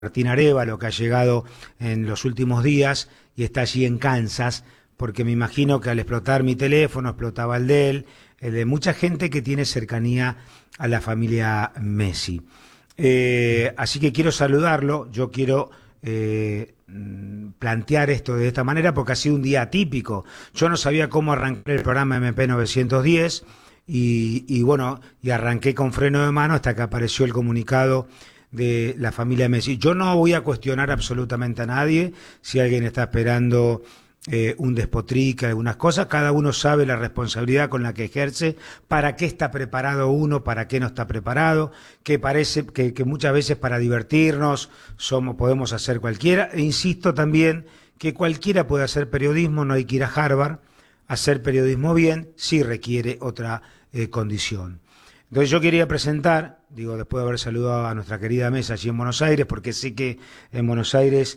Martín Arévalo, que ha llegado en los últimos días y está allí en Kansas, porque me imagino que al explotar mi teléfono, explotaba el de mucha gente que tiene cercanía a la familia Messi. Así que quiero saludarlo, yo quiero plantear esto de esta manera porque ha sido un día atípico. Yo no sabía cómo arrancar el programa MP 910 y bueno, y arranqué con freno de mano hasta que apareció el comunicado de la familia Messi. Yo no voy a cuestionar absolutamente a nadie si alguien está esperando un despotrique, algunas cosas. Cada uno sabe la responsabilidad con la que ejerce, para qué está preparado uno, para qué no está preparado, que parece que muchas veces para divertirnos podemos hacer cualquiera. E insisto también que cualquiera puede hacer periodismo, no hay que ir a Harvard. Hacer periodismo bien sí requiere otra condición. Entonces yo quería presentar, digo, después de haber saludado a nuestra querida mesa allí en Buenos Aires, porque sé que en Buenos Aires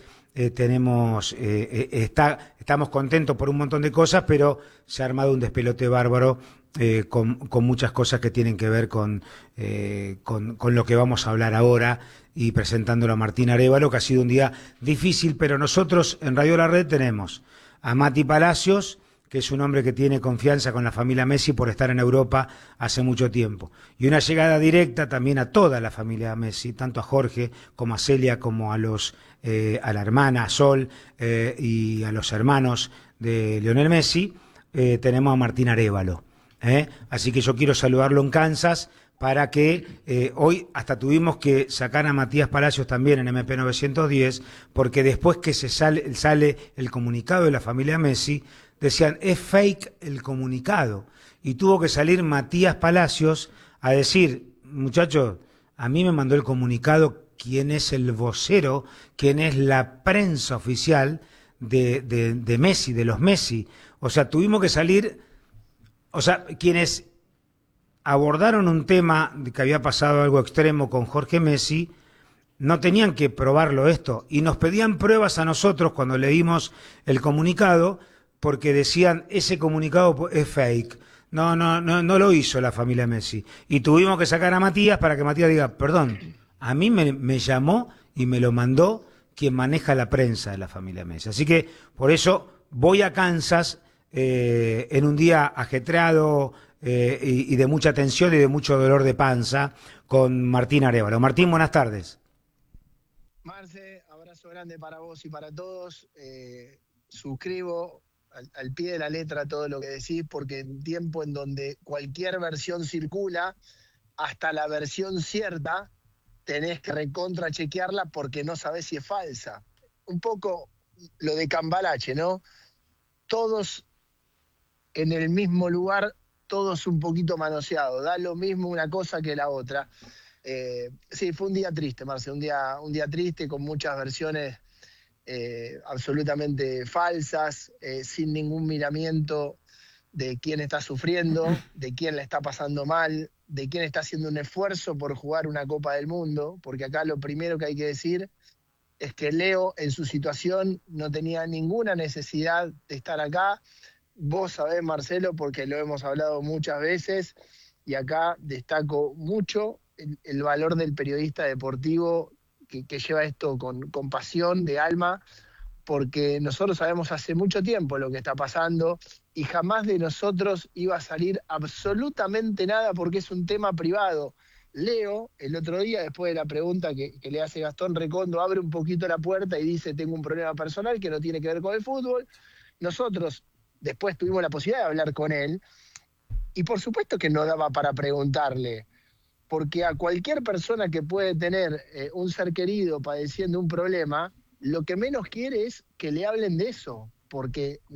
estamos contentos por un montón de cosas, pero se ha armado un despelote bárbaro con muchas cosas que tienen que ver con lo que vamos a hablar ahora, y presentándolo a Martín Arévalo, que ha sido un día difícil, pero nosotros en Radio La Red tenemos a Mati Palacios, que es un hombre que tiene confianza con la familia Messi por estar en Europa hace mucho tiempo. Y una llegada directa también a toda la familia Messi, tanto a Jorge como a Celia, como a la hermana Sol y a los hermanos de Lionel Messi. Tenemos a Martín Arévalo. Así que yo quiero saludarlo en Kansas, para que hoy hasta tuvimos que sacar a Matías Palacios también en MP 910, porque después que sale el comunicado de la familia Messi, decían, es fake el comunicado. Y tuvo que salir Matías Palacios a decir, muchachos, a mí me mandó el comunicado quién es el vocero, quién es la prensa oficial de Messi, de los Messi. O sea, tuvimos que salir, o sea, quienes abordaron un tema de que había pasado algo extremo con Jorge Messi, no tenían que probarlo esto, y nos pedían pruebas a nosotros cuando leímos el comunicado, porque decían, ese comunicado es fake. No lo hizo la familia Messi. Y tuvimos que sacar a Matías para que Matías diga, perdón, a mí me llamó y me lo mandó quien maneja la prensa de la familia Messi. Así que por eso voy a Kansas en un día ajetreado y de mucha tensión y de mucho dolor de panza con Martín Arévalo. Martín, buenas tardes. Marce, abrazo grande para vos y para todos. Suscribo al pie de la letra todo lo que decís, porque en tiempo en donde cualquier versión circula, hasta la versión cierta, tenés que recontrachequearla porque no sabés si es falsa. Un poco lo de Cambalache, ¿no? Todos en el mismo lugar, todos un poquito manoseados. Da lo mismo una cosa que la otra. Sí, fue un día triste, Marce, un día triste con muchas versiones absolutamente falsas, sin ningún miramiento de quién está sufriendo, de quién la está pasando mal, de quién está haciendo un esfuerzo por jugar una Copa del Mundo, porque acá lo primero que hay que decir es que Leo en su situación no tenía ninguna necesidad de estar acá. Vos sabés, Marcelo, porque lo hemos hablado muchas veces, y acá destaco mucho el valor del periodista deportivo que lleva esto con pasión, de alma, porque nosotros sabemos hace mucho tiempo lo que está pasando y jamás de nosotros iba a salir absolutamente nada porque es un tema privado. Leo, el otro día, después de la pregunta que le hace Gastón Recondo, abre un poquito la puerta y dice, tengo un problema personal que no tiene que ver con el fútbol. Nosotros después tuvimos la posibilidad de hablar con él y por supuesto que no daba para preguntarle, porque a cualquier persona que puede tener un ser querido padeciendo un problema, lo que menos quiere es que le hablen de eso, porque